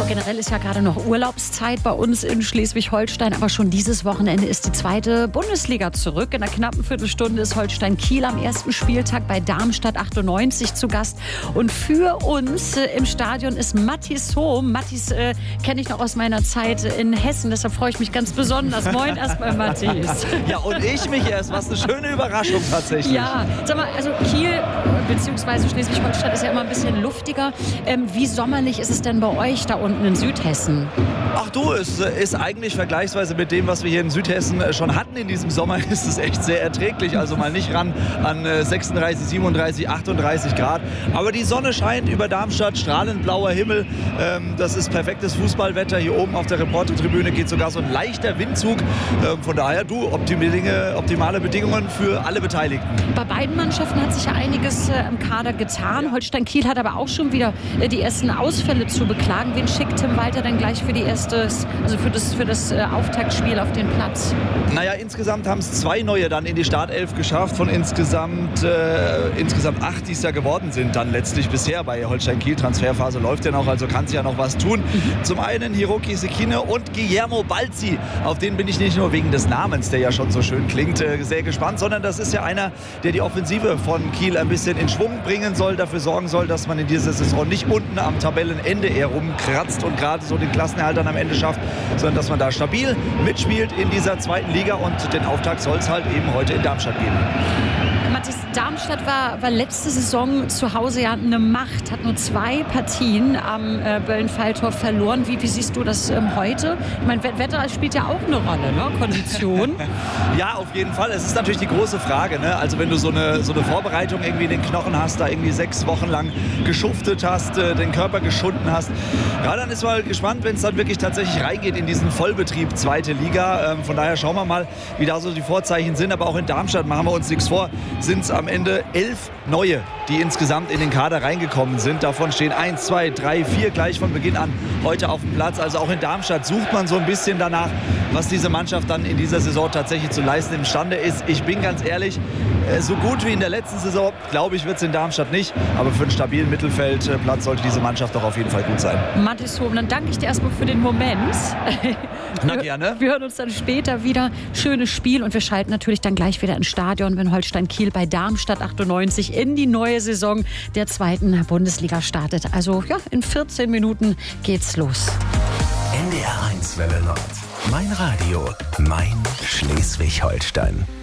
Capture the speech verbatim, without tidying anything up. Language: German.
Generell ist ja gerade noch Urlaubszeit bei uns in Schleswig-Holstein, aber schon dieses Wochenende ist die zweite Bundesliga zurück. In einer knappen Viertelstunde ist Holstein Kiel am ersten Spieltag bei Darmstadt achtundneunzig zu Gast. Und für uns äh, im Stadion ist Mathis Hohm. Mathis äh, kenne ich noch aus meiner Zeit in Hessen, deshalb freue ich mich ganz besonders. Moin erstmal, Mathis. Ja, und ich mich erst. Was eine schöne Überraschung tatsächlich. Ja, sag mal, also Kiel bzw. Schleswig-Holstein ist ja immer ein bisschen luftiger. Ähm, wie sommerlich ist es denn bei euch da unten in Südhessen? Ach du, es ist eigentlich vergleichsweise mit dem, was wir hier in Südhessen schon hatten in diesem Sommer, ist es echt sehr erträglich. Also mal nicht ran an sechsunddreißig, siebenunddreißig, achtunddreißig Grad. Aber die Sonne scheint über Darmstadt, strahlend blauer Himmel. Das ist perfektes Fußballwetter. Hier oben auf der Reportertribüne geht sogar so ein leichter Windzug. Von daher, du, optimale, optimale Bedingungen für alle Beteiligten. Bei beiden Mannschaften hat sich ja einiges äh, im Kader getan. Holstein Kiel hat aber auch schon wieder äh, die ersten Ausfälle zu beklagen. Wen schickt Tim Walter denn gleich für die erste, also für das, für das äh, Auftaktspiel auf den Platz? Naja, insgesamt haben es zwei neue dann in die Startelf geschafft. Von insgesamt, äh, insgesamt acht, die es ja geworden sind dann letztlich bisher bei Holstein Kiel. Transferphase läuft ja noch, also kann es ja noch was tun. Mhm. Zum einen Hiroki Sekine und Guillermo Balzi. Auf den bin ich nicht nur wegen des Namens, der ja schon so schön klingt, äh, sehr gespannt, sondern das ist ja einer, der die Offensive von Kiel ein bisschen in Schwung bringen soll, dafür sorgen soll, dass man in dieser Saison nicht unten am Tabellenende eher rumkratzt und gerade so den Klassenerhalt dann am Ende schafft, sondern dass man da stabil mitspielt in dieser zweiten Liga und den Auftakt soll es halt eben heute in Darmstadt geben. Mathis, Darmstadt war, war letzte Saison zu Hause ja eine Macht, hat nur zwei Partien am äh, Böllenfalltor verloren. Wie, wie siehst du das ähm, heute? Ich meine, Wetter spielt ja auch eine Rolle, ne? Kondition. Ja, auf jeden Fall. Es ist natürlich die große Frage, ne? Also wenn du so eine, so eine Vorbereitung irgendwie in den Knochen hast, da irgendwie sechs Wochen lang geschuftet hast, äh, den Körper geschunden hast. Ja, dann ist mal gespannt, wenn es dann wirklich tatsächlich reingeht in diesen Vollbetrieb zweite Liga. Ähm, von daher schauen wir mal, wie da so die Vorzeichen sind. Aber auch in Darmstadt, machen wir uns nichts vor, sind es am Ende elf neue, die insgesamt in den Kader reingekommen sind. Davon stehen eins, zwei, drei, vier gleich von Beginn an heute auf dem Platz. Also auch in Darmstadt sucht man so ein bisschen danach, was diese Mannschaft dann in dieser Saison tatsächlich zu leisten imstande ist. Ich bin ganz ehrlich, so gut wie in der letzten Saison, glaube ich, wird es in Darmstadt nicht. Aber für einen stabilen Mittelfeldplatz sollte diese Mannschaft doch auf jeden Fall gut sein. Mathis Hohm, dann danke ich dir erstmal für den Moment. Na gerne. Wir hören uns dann später wieder. Schönes Spiel und wir schalten natürlich dann gleich wieder ins Stadion, wenn Holstein Kiel bei Darmstadt achtundneunzig in die neue Saison der zweiten Bundesliga startet. Also ja, in vierzehn Minuten geht's los. N D R eins Welle Nord. Mein Radio, mein Schleswig-Holstein.